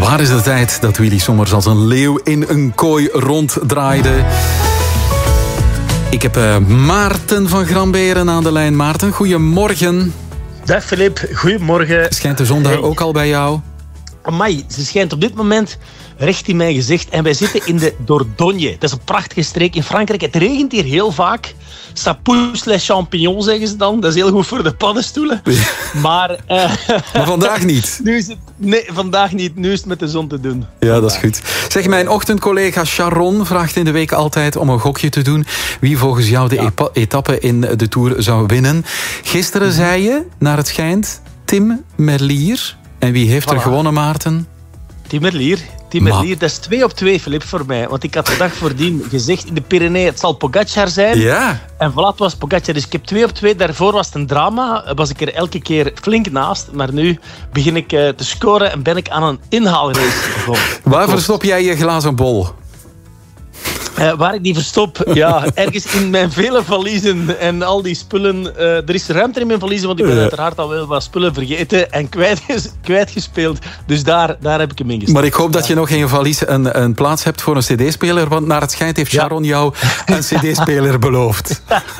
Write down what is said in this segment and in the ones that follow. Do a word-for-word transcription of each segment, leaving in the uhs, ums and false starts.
Waar is de tijd dat Willy Sommers als een leeuw in een kooi ronddraaide? Ik heb uh, Maarten van Gramberen aan de lijn. Maarten, goedemorgen. Dag Filip, goedemorgen. Schijnt de zon daar hey. ook al bij jou? Amai, ze schijnt op dit moment recht in mijn gezicht. En wij zitten in de Dordogne. Dat is een prachtige streek in Frankrijk. Het regent hier heel vaak. Ça pousse les champignons, zeggen ze dan. Dat is heel goed voor de paddenstoelen. Maar, uh, maar vandaag niet. Nu is het, nee, vandaag niet. Nu is het met de zon te doen. Ja, dat is goed. Zeg, mijn ochtendcollega Sharon vraagt in de week altijd om een gokje te doen. Wie volgens jou de ja. epa- etappe in de Tour zou winnen. Gisteren mm-hmm. zei je, naar het schijnt, Tim Merlier. En wie heeft voilà. er gewonnen, Maarten? Tim Merlier. Tim Merlier, dat is twee op twee, Filip, voor mij. Want ik had de dag voordien gezegd in de Pyreneeën, het zal Pogacar zijn. Ja. En voilà, het was Pogacar. Dus ik heb twee op twee. Daarvoor was het een drama. Was ik er elke keer flink naast. Maar nu begin ik uh, te scoren en ben ik aan een inhaalrace begonnen. Waar verstop jij je glazen bol? Uh, waar ik die verstop? Ja, ergens in mijn vele valiezen en al die spullen. Uh, er is ruimte in mijn valiezen, want ik ben uiteraard al wel wat spullen vergeten en kwijtges- kwijtgespeeld. Dus daar, daar heb ik hem in gestopt. Maar ik hoop dat je nog in je valies een, een plaats hebt voor een cd-speler, want naar het schijnt heeft Sharon ja. jou een cd-speler beloofd.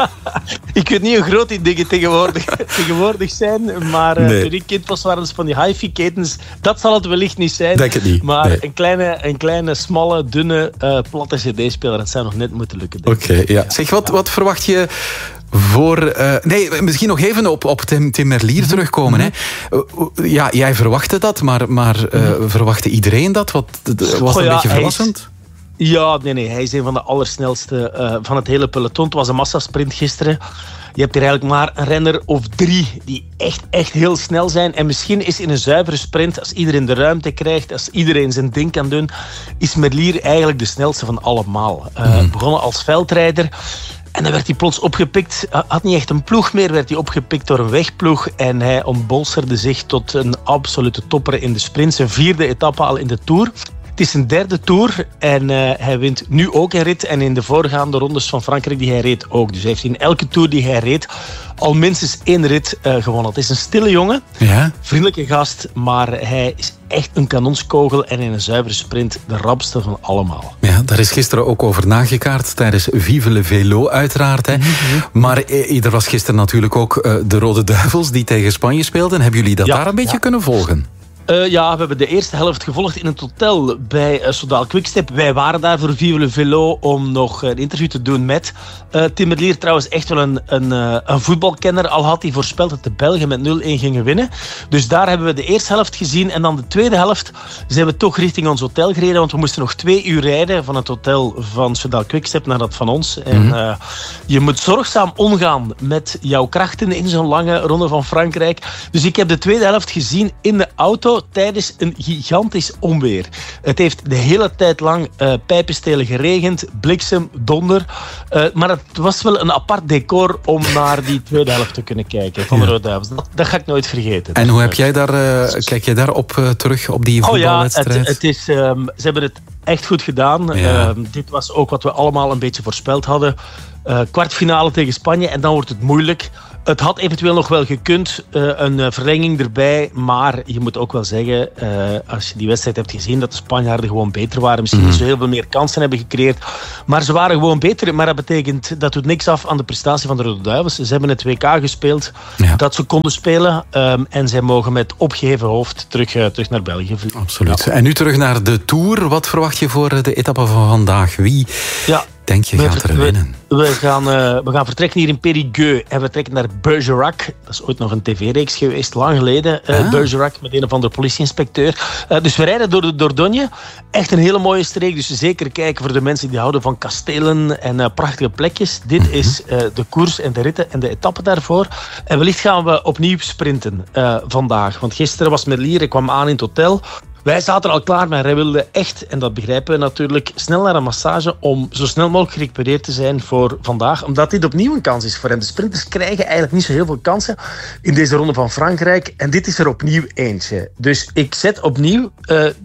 Ik weet niet hoe groot die dingen tegenwoordig, tegenwoordig zijn, maar uh, nee. toen ik kind was, waren het van die hi-fi-ketens. Dat zal het wellicht niet zijn. Denk het niet. Maar nee. een, kleine, een kleine, smalle, dunne, uh, platte cd-speler. Dat zou nog net moeten lukken. Oké, okay, ja. Zeg, wat, wat verwacht je voor... Uh, nee, misschien nog even op, op Tim, Tim Merlier mm-hmm. terugkomen. Hè. Uh, ja, jij verwachtte dat, maar, maar uh, mm-hmm. verwachtte iedereen dat? Wat, was dat oh, een ja, beetje verrassend? Is, ja, nee, nee. Hij is een van de allersnelste uh, van het hele peloton. Het was een massasprint gisteren. Je hebt hier eigenlijk maar een renner of drie die echt, echt heel snel zijn. En misschien is in een zuivere sprint, als iedereen de ruimte krijgt, als iedereen zijn ding kan doen, is Merlier eigenlijk de snelste van allemaal. Uh, mm. Begonnen als veldrijder. En dan werd hij plots opgepikt. Had niet echt een ploeg meer, werd hij opgepikt door een wegploeg. En hij ontbolsterde zich tot een absolute topper in de sprint. Zijn vierde etappe al in de Tour. Het is een derde Tour en uh, hij wint nu ook een rit. En in de voorgaande rondes van Frankrijk die hij reed ook. Dus hij heeft in elke Tour die hij reed al minstens één rit uh, gewonnen. Het is een stille jongen, ja. vriendelijke gast, maar hij is echt een kanonskogel en in een zuivere sprint de rapste van allemaal. Ja, daar is gisteren ook over nagekaart tijdens Vive le Vélo uiteraard. Hè. Mm-hmm. Maar eh, er was gisteren natuurlijk ook uh, de Rode Duivels die tegen Spanje speelden. Hebben jullie dat ja, daar een beetje ja. kunnen volgen? Uh, ja, we hebben de eerste helft gevolgd in het hotel bij uh, Soudal Quickstep. Wij waren daar voor Vive le Vélo om nog een interview te doen met uh, Tim Merlier. Trouwens echt wel een, een, uh, een voetbalkenner. Al had hij voorspeld dat de Belgen met nul-een gingen winnen. Dus daar hebben we de eerste helft gezien. En dan de tweede helft zijn we toch richting ons hotel gereden. Want we moesten nog twee uur rijden van het hotel van Soudal Quickstep naar dat van ons. Mm-hmm. En uh, je moet zorgzaam omgaan met jouw krachten in zo'n lange ronde van Frankrijk. Dus ik heb de tweede helft gezien in de auto tijdens een gigantisch onweer. Het heeft de hele tijd lang uh, pijpenstelen geregend, bliksem, donder. Uh, maar het was wel een apart decor om naar die tweede helft te kunnen kijken van de Rode Duivels. Dat, dat ga ik nooit vergeten. En hoe heb jij daar, uh, kijk jij daar op uh, terug, op die voetbalwedstrijd? Oh ja, het, het is, um, ze hebben het echt goed gedaan. Ja. Uh, dit was ook wat we allemaal een beetje voorspeld hadden. Uh, kwartfinale tegen Spanje en dan wordt het moeilijk. Het had eventueel nog wel gekund, uh, een uh, verlenging erbij. Maar je moet ook wel zeggen, uh, als je die wedstrijd hebt gezien, dat de Spanjaarden gewoon beter waren. Misschien mm. niet zo heel veel meer kansen hebben gecreëerd. Maar ze waren gewoon beter. Maar dat betekent, dat doet niks af aan de prestatie van de Rode Duivels. Ze hebben het W K gespeeld, ja. dat ze konden spelen. Um, en zij mogen met opgeheven hoofd terug, uh, terug naar België vliegen. Absoluut. Ja. En nu terug naar de Tour. Wat verwacht je voor de etappe van vandaag? Wie... Ja. Denk je gaat er winnen? We, we, gaan, uh, we gaan vertrekken hier in Périgueux en we trekken naar Bergerac. Dat is ooit nog een tv-reeks geweest, lang geleden. Uh, ah. Bergerac met een of andere politieinspecteur. Uh, dus we rijden door de Dordogne. Echt een hele mooie streek, dus zeker kijken voor de mensen die houden van kastelen en uh, prachtige plekjes. Dit mm-hmm. is uh, de koers en de ritten en de etappe daarvoor. En wellicht gaan we opnieuw sprinten uh, vandaag. Want gisteren was Merlier, ik kwam aan in het hotel. Wij zaten al klaar, maar hij wilde echt, en dat begrijpen we natuurlijk, snel naar een massage om zo snel mogelijk gerecupereerd te zijn voor vandaag. Omdat dit opnieuw een kans is voor hem. De sprinters krijgen eigenlijk niet zo heel veel kansen in deze ronde van Frankrijk. En dit is er opnieuw eentje. Dus ik zet opnieuw uh,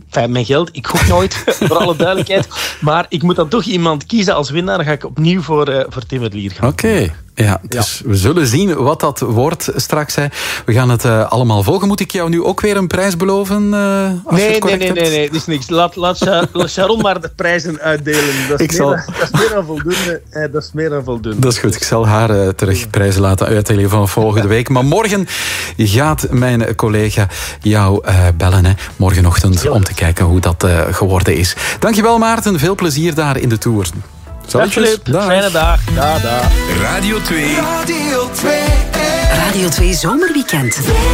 Enfin, mijn geld, ik gok nooit, voor alle duidelijkheid. Maar ik moet dan toch iemand kiezen als winnaar. Dan ga ik opnieuw voor, uh, voor Tim het Lier gaan. Oké. Okay. Ja, dus ja. we zullen zien wat dat wordt straks. Hè. We gaan het uh, allemaal volgen. Moet ik jou nu ook weer een prijs beloven? Uh, als nee, je het nee, nee, nee, nee, dat is niks. Laat, laat Sharon maar de prijzen uitdelen. Dat is, meer, zal... dat is meer dan voldoende. Eh, dat is meer dan voldoende. Dat is goed. Ik zal haar uh, terug prijzen laten uitdelen van volgende week. Maar morgen gaat mijn collega jou uh, bellen. Hè. Morgenochtend om te kijken hoe dat uh, geworden is. Dankjewel Maarten. Veel plezier daar in de Tour. Dag Filip, fijne dag. Da, da. Radio twee. Radio twee. Radio twee Zomerweekend.